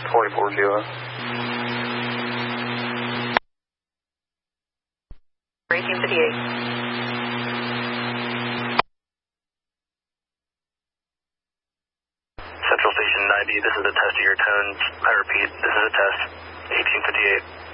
44 Kilo. 1858. Central Station 90, this is a test of your tones. I repeat, this is a test. 1858.